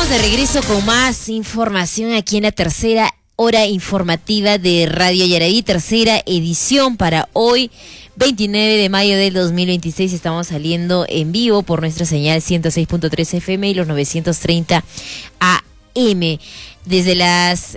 Estamos de regreso con más información aquí en la tercera hora informativa de Radio Yaraví, tercera edición para hoy, 29 de mayo del 2026. Estamos saliendo en vivo por nuestra señal 106.3 FM y los 930 AM. Desde las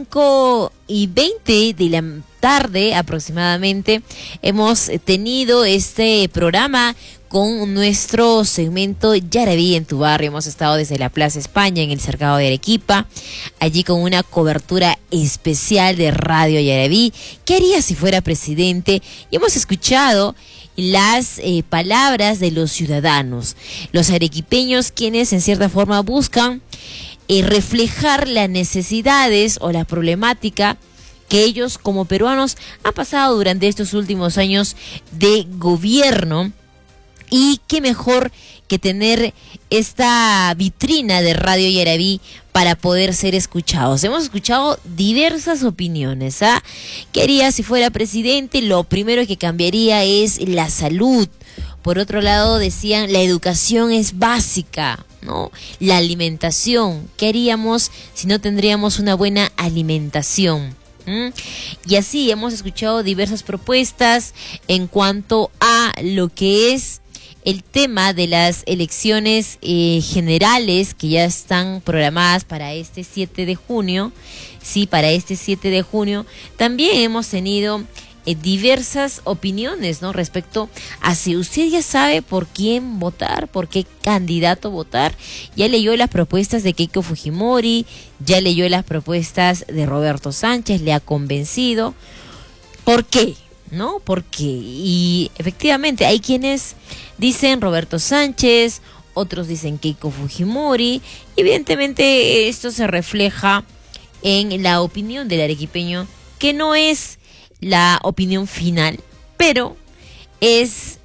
5:20 de la tarde aproximadamente hemos tenido este programa con nuestro segmento Yaraví en tu barrio. Hemos estado desde la Plaza España en el Cercado de Arequipa, allí con una cobertura especial de Radio Yaraví. ¿Qué haría si fuera presidente? Y hemos escuchado las palabras de los ciudadanos, los arequipeños, quienes en cierta forma buscan reflejar las necesidades o la problemática que ellos como peruanos han pasado durante estos últimos años de gobierno. Y qué mejor que tener esta vitrina de Radio Yaraví para poder ser escuchados. Hemos escuchado diversas opiniones. ¿Qué haría si fuera presidente? Lo primero que cambiaría es la salud. Por otro lado, decían, la educación es básica, ¿no? La alimentación. ¿Qué haríamos si no tendríamos una buena alimentación? Y así hemos escuchado diversas propuestas en cuanto a lo que es el tema de las elecciones generales que ya están programadas para este 7 de junio. Sí, para este 7 de junio. También hemos tenido diversas opiniones, ¿no? Respecto a si usted ya sabe por quién votar, por qué candidato votar. Ya leyó las propuestas de Keiko Fujimori, ya leyó las propuestas de Roberto Sánchez, le ha convencido. ¿Por qué? ¿No? Porque, y efectivamente hay quienes dicen Roberto Sánchez, otros dicen Keiko Fujimori. Evidentemente esto se refleja en la opinión del arequipeño, que no es la opinión final, pero es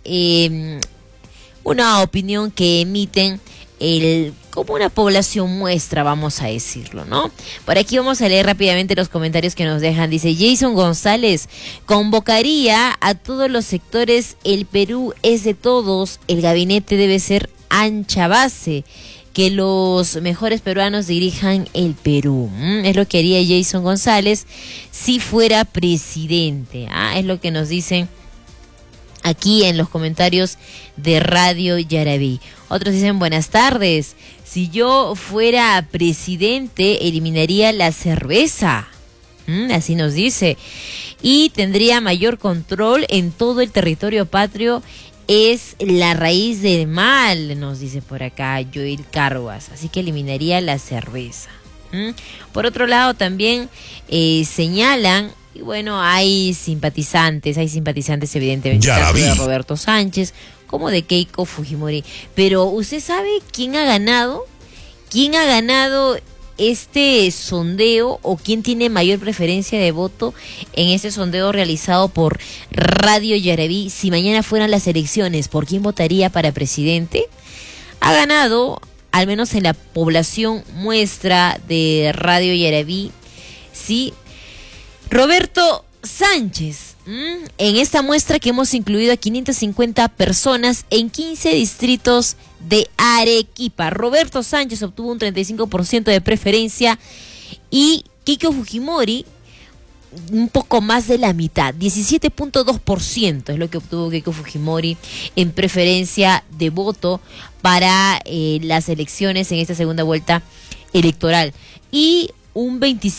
una opinión que emiten como una población muestra, vamos a decirlo, ¿no? Por aquí vamos a leer rápidamente los comentarios que nos dejan. Dice Jason González: convocaría a todos los sectores, el Perú es de todos, el gabinete debe ser ancha base, que los mejores peruanos dirijan el Perú. Es lo que haría Jason González si fuera presidente. Es lo que nos dicen aquí en los comentarios de Radio Yaraví. Otros dicen, buenas tardes, si yo fuera presidente eliminaría la cerveza. Así nos dice. Y tendría mayor control en todo el territorio patrio. Es la raíz del mal, nos dice por acá Joel Carguas. Así que eliminaría la cerveza. Por otro lado también señalan, y bueno, hay simpatizantes evidentemente, de Roberto Sánchez, como de Keiko Fujimori. Pero ¿usted sabe quién ha ganado? ¿Quién ha ganado este sondeo o quién tiene mayor preferencia de voto en este sondeo realizado por Radio Yaraví? Si mañana fueran las elecciones, ¿por quién votaría para presidente? Ha ganado, al menos en la población muestra de Radio Yaraví, sí, Roberto Sánchez. En esta muestra que hemos incluido a 550 personas en 15 distritos de Arequipa, Roberto Sánchez obtuvo un 35% de preferencia y Keiko Fujimori un poco más de la mitad, 17.2% es lo que obtuvo Keiko Fujimori en preferencia de voto para las elecciones en esta segunda vuelta electoral, y un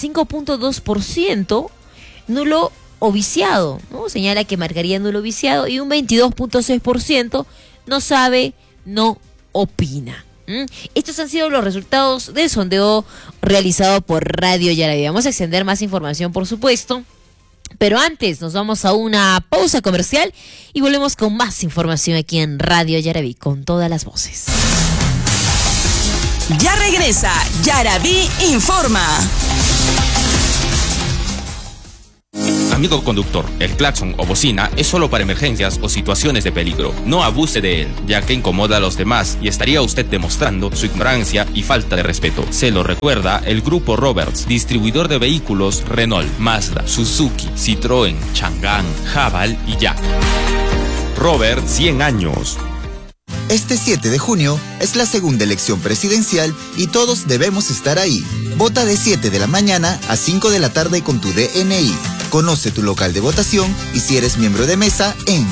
25.2% nulo o viciado, ¿no? Señala que marcaría nulo viciado, y un 22.6% no sabe, no opina. Estos han sido los resultados del sondeo realizado por Radio Yaraví. Vamos a extender más información, por supuesto, pero antes nos vamos a una pausa comercial y volvemos con más información aquí en Radio Yaraví, con todas las voces. Ya regresa Yaraví Informa. Amigo conductor, el claxon o bocina es solo para emergencias o situaciones de peligro. No abuse de él, ya que incomoda a los demás y estaría usted demostrando su ignorancia y falta de respeto. Se lo recuerda el Grupo Roberts, distribuidor de vehículos Renault, Mazda, Suzuki, Citroën, Chang'an, Haval y Jack. Robert, 100 años. Este 7 de junio es la segunda elección presidencial y todos debemos estar ahí. Vota de 7 de la mañana a 5 de la tarde con tu DNI. Conoce tu local de votación y si eres miembro de mesa en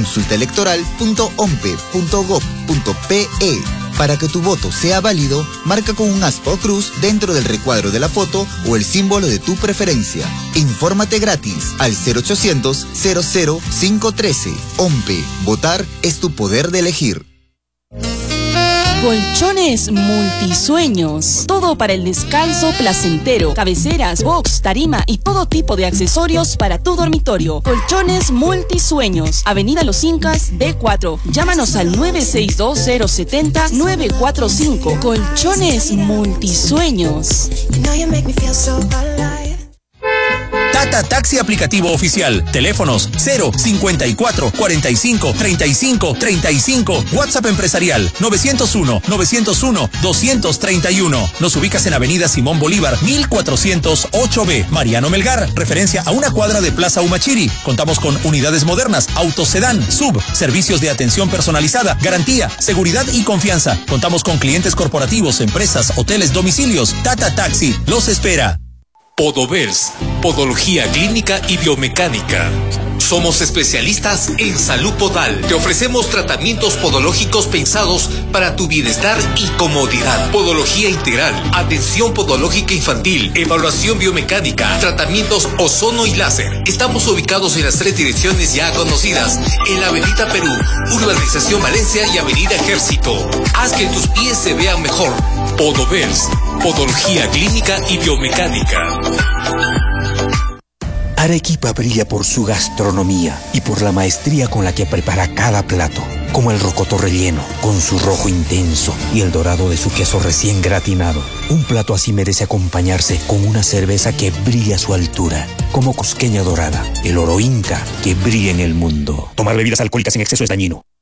consultaelectoral.ompe.gov.pe. Para que tu voto sea válido, marca con un aspa o cruz dentro del recuadro de la foto o el símbolo de tu preferencia. Infórmate gratis al 0800 00 513. OMPE. Votar es tu poder de elegir. Colchones Multisueños. Todo para el descanso placentero. Cabeceras, box, tarima y todo tipo de accesorios para tu dormitorio. Colchones Multisueños. Avenida Los Incas, D4. Llámanos al 962-070-945. Colchones Multisueños. Tata Taxi aplicativo oficial. Teléfonos 054 45 35 35. WhatsApp empresarial 901 901 231. Nos ubicas en Avenida Simón Bolívar 1408B. Mariano Melgar, referencia a una cuadra de Plaza Humachiri. Contamos con unidades modernas, autos sedán, sub, servicios de atención personalizada, garantía, seguridad y confianza. Contamos con clientes corporativos, empresas, hoteles, domicilios. Tata Taxi los espera. Podovers, Podología Clínica y Biomecánica. Somos especialistas en salud podal. Te ofrecemos tratamientos podológicos pensados para tu bienestar y comodidad. Podología integral, atención podológica infantil, evaluación biomecánica, tratamientos ozono y láser. Estamos ubicados en las 3 direcciones ya conocidas, en la Avenida Perú, Urbanización Valencia y Avenida Ejército. Haz que tus pies se vean mejor. Podovers, Podología Clínica y Biomecánica. Arequipa brilla por su gastronomía y por la maestría con la que prepara cada plato, como el rocoto relleno, con su rojo intenso y el dorado de su queso recién gratinado. Un plato así merece acompañarse con una cerveza que brilla a su altura, como Cusqueña Dorada, el oro inca que brilla en el mundo. Tomar bebidas alcohólicas en exceso es dañino.